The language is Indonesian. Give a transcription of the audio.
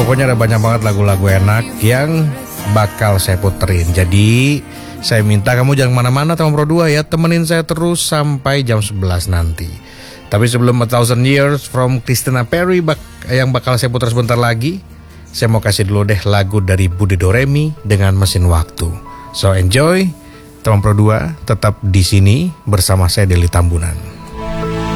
pokoknya ada banyak banget lagu-lagu enak yang bakal saya puterin. Jadi saya minta kamu jangan mana-mana Teman Pro 2 ya, temenin saya terus sampai jam 11 nanti. Tapi sebelum A Thousand Years from Christina Perri yang bakal saya putar sebentar lagi, saya mau kasih dulu deh lagu dari Budi Doremi dengan Mesin Waktu. So enjoy, Teman Pro 2 tetap di sini bersama saya Deli Tambunan.